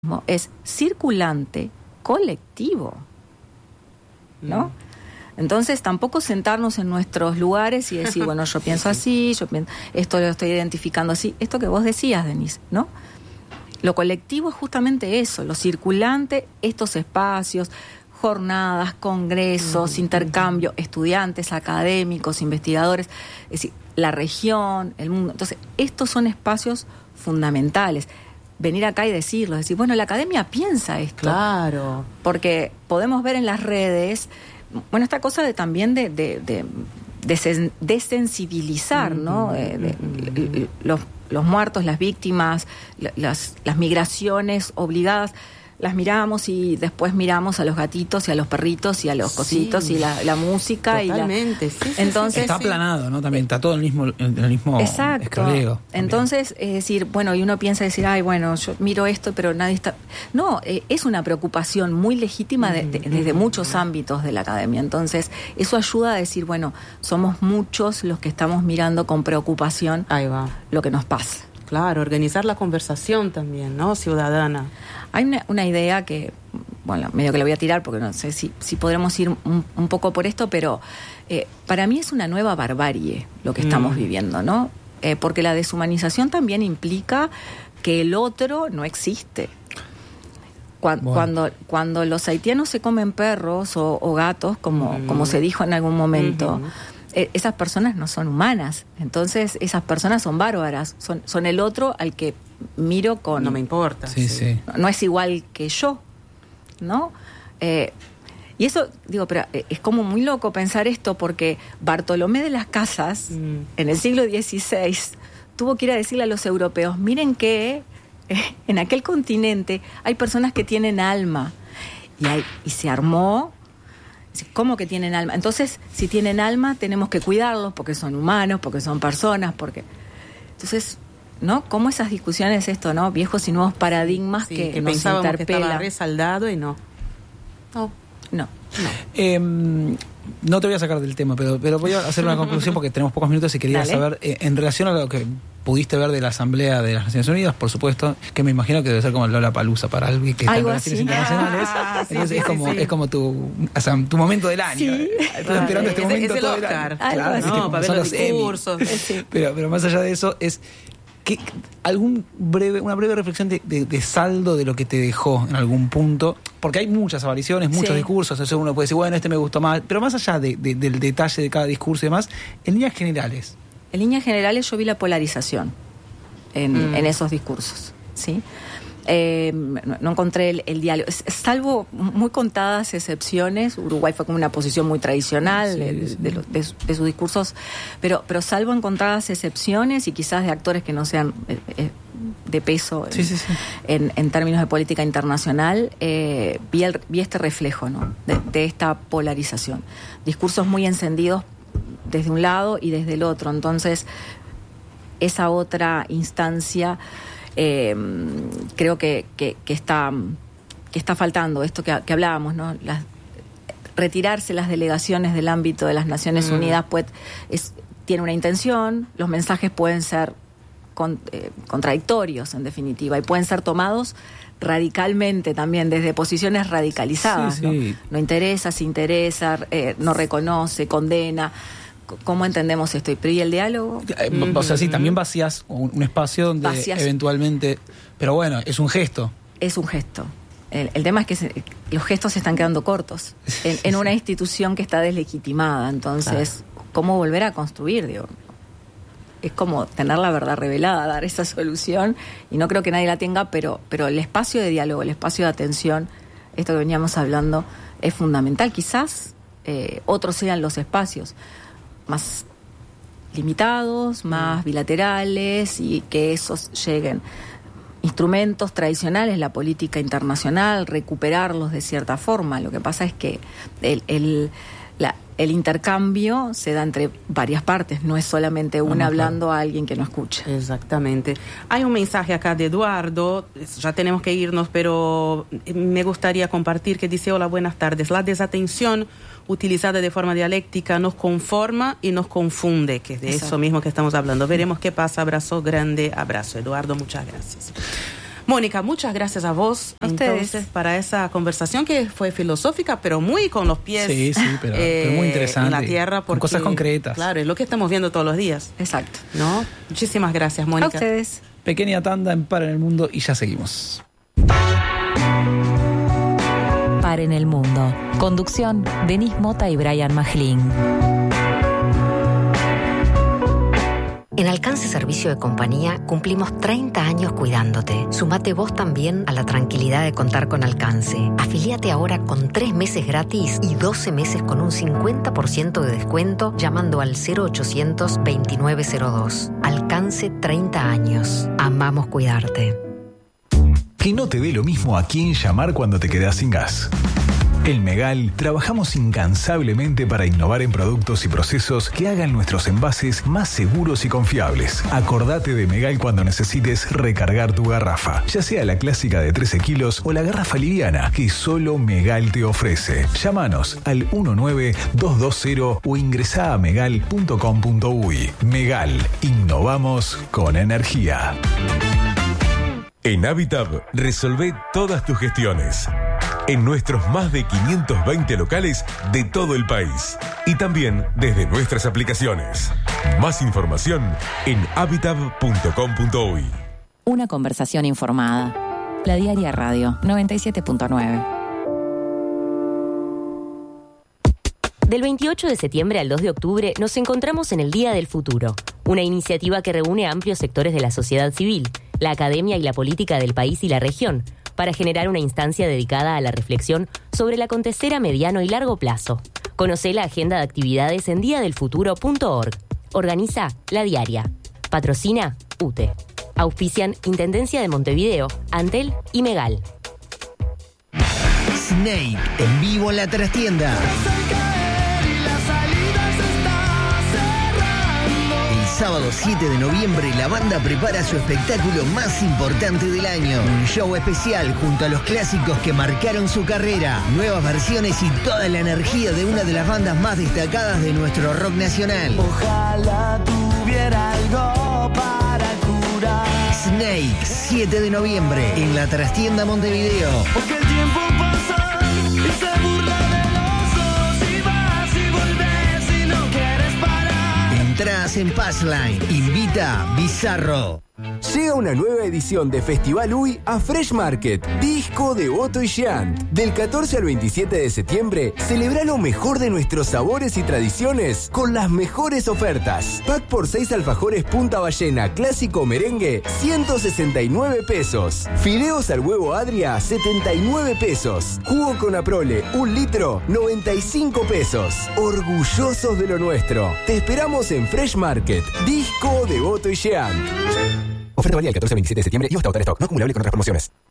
es circulante, colectivo, ¿no? Entonces tampoco sentarnos en nuestros lugares y decir, bueno, yo pienso así, esto lo estoy identificando así. Esto que vos decías, Denise, ¿no? Lo colectivo es justamente eso, lo circulante, estos espacios, jornadas, congresos, intercambio, estudiantes, académicos, investigadores, es decir, la región, el mundo. Entonces, estos son espacios fundamentales. Venir acá y decirlo, decir, bueno, la academia piensa esto. Claro. Porque podemos ver en las redes, bueno, esta cosa de también de desensibilizar, ¿no? Los muertos, las víctimas, las migraciones obligadas, las miramos y después miramos a los gatitos y a los perritos y a los cositos y la música. Totalmente, entonces está aplanado, ¿no? También está todo en el mismo escalero. Entonces, es decir, bueno, y uno piensa decir, ay, bueno, yo miro esto, pero nadie está... No, es una preocupación muy legítima desde muchos ámbitos de la academia. Entonces, eso ayuda a decir, bueno, somos muchos los que estamos mirando con preocupación lo que nos pasa. Claro, organizar la conversación también, ¿no? Ciudadana. Hay una idea que, bueno, medio que la voy a tirar porque no sé si podremos ir un poco por esto, pero para mí es una nueva barbarie lo que estamos viviendo, ¿no? Porque la deshumanización también implica que el otro no existe. Cuando los haitianos se comen perros o gatos, como se dijo en algún momento... esas personas no son humanas, entonces esas personas son bárbaras, son el otro al que miro con... No me importa. Sí. No es igual que yo, ¿no? Y eso, digo, pero es como muy loco pensar esto, porque Bartolomé de las Casas, en el siglo XVI, tuvo que ir a decirle a los europeos, miren que en aquel continente hay personas que tienen alma, y se armó... ¿Cómo que tienen alma? Entonces, si tienen alma, tenemos que cuidarlos porque son humanos, porque son personas, porque... Entonces, ¿no? ¿Cómo esas discusiones, esto, ¿no? Viejos y nuevos paradigmas que nos pensábamos interpelan. Que estaba resaldado y no. No. No te voy a sacar del tema, pero voy a hacer una conclusión porque tenemos pocos minutos y quería saber, en relación a lo que pudiste ver de la Asamblea de las Naciones Unidas, por supuesto, que me imagino que debe ser como el Lollapalooza para alguien que está en relaciones internacionales. Entonces es como tu momento del año. Sí. Estás esperando este momento todo el año. Claro, para ver los discursos. Pero más allá de eso, es que una breve reflexión de saldo de lo que te dejó en algún punto, porque hay muchas variaciones, muchos discursos, entonces uno puede decir, bueno, este me gustó más, pero más allá del detalle de cada discurso y demás, en líneas generales. En líneas generales yo vi la polarización en esos discursos, ¿sí? No encontré el diálogo, salvo muy contadas excepciones. Uruguay fue como una posición muy tradicional de sus discursos, pero salvo en contadas excepciones y quizás de actores que no sean de peso en términos de política internacional, vi este reflejo, ¿no? de esta polarización, discursos muy encendidos desde un lado y desde el otro. Entonces esa otra instancia creo que está faltando esto que hablábamos, ¿no? Retirarse las delegaciones del ámbito de las Naciones Unidas tiene una intención, los mensajes pueden ser contradictorios en definitiva y pueden ser tomados radicalmente también desde posiciones radicalizadas, ¿no? No interesa, se interesa, no reconoce, condena. ¿Cómo entendemos esto? ¿Y el diálogo? O sea, sí, también vacías un espacio donde eventualmente... Pero bueno, es un gesto. Es un gesto. El tema es que los gestos se están quedando cortos en una institución que está deslegitimada. Entonces, ¿cómo volver a construir? Digo, es como tener la verdad revelada, dar esa solución, y no creo que nadie la tenga, pero el espacio de diálogo, el espacio de atención, esto que veníamos hablando, es fundamental. Quizás otros sean los espacios más limitados, más bilaterales, y que esos lleguen. Instrumentos tradicionales, la política internacional, recuperarlos de cierta forma. Lo que pasa es que el intercambio se da entre varias partes, no es solamente una hablando a alguien que no escucha. Exactamente. Hay un mensaje acá de Eduardo, ya tenemos que irnos, pero me gustaría compartir, que dice: hola, buenas tardes. La desatención utilizada de forma dialéctica nos conforma y nos confunde, que es de eso mismo que estamos hablando. Veremos qué pasa. Abrazo grande, abrazo. Eduardo, muchas gracias. Mónica, muchas gracias a vos entonces para esa conversación que fue filosófica, pero muy con los pies pero muy interesante. En la tierra. Porque, con cosas concretas. Claro, es lo que estamos viendo todos los días. Exacto. ¿No? Muchísimas gracias, Mónica. A ustedes. Pequeña tanda en Para en el Mundo y ya seguimos. Para en el Mundo. Conducción, Denis Mota y Brian Majlin. En Alcance Servicio de Compañía cumplimos 30 años cuidándote. Sumate vos también a la tranquilidad de contar con Alcance. Afilíate ahora con 3 meses gratis y 12 meses con un 50% de descuento llamando al 0800-2902. Alcance 30 años. Amamos cuidarte. Que no te dé lo mismo a quién llamar cuando te quedas sin gas. En Megal trabajamos incansablemente para innovar en productos y procesos que hagan nuestros envases más seguros y confiables. Acordate de Megal cuando necesites recargar tu garrafa, ya sea la clásica de 13 kilos o la garrafa liviana que solo Megal te ofrece. Llámanos al 19220 o ingresá a megal.com.uy. Megal, innovamos con energía. En Habitab, resolvé todas tus gestiones. En nuestros más de 520 locales de todo el país. Y también desde nuestras aplicaciones. Más información en habitab.com.uy. Una conversación informada. La Diaria Radio 97.9. Del 28 de septiembre al 2 de octubre nos encontramos en el Día del Futuro, una iniciativa que reúne a amplios sectores de la sociedad civil, la academia y la política del país y la región, para generar una instancia dedicada a la reflexión sobre el acontecer a mediano y largo plazo. Conocé la agenda de actividades en diadelfuturo.org. Organiza La Diaria. Patrocina UTE. Auspician Intendencia de Montevideo, Antel y Megal. Snake, en vivo en la trastienda. Sábado 7 de noviembre, la banda prepara su espectáculo más importante del año. Un show especial junto a los clásicos que marcaron su carrera, nuevas versiones y toda la energía de una de las bandas más destacadas de nuestro rock nacional. Ojalá tuviera algo para curar. Snake, 7 de noviembre, en la Trastienda Montevideo. Porque el tiempo pasa y se burla de los dos y vas y volves y no quieres parar. Entradas en Passline. Invita Bizarro. Llega una nueva edición de Festival UI a Fresh Market, disco de Otto y Jean. Del 14 al 27 de septiembre, celebra lo mejor de nuestros sabores y tradiciones con las mejores ofertas. Pack por 6 alfajores Punta Ballena clásico merengue, 169 pesos. Fideos al huevo Adria, 79 pesos. Jugo con Aprole, 1 litro, 95 pesos. Orgullosos de lo nuestro. Te esperamos en Fresh Market, disco de Otto y Jean. Oferta válida del 14 al 27 de septiembre y hasta agotar stock. No acumulable con otras promociones.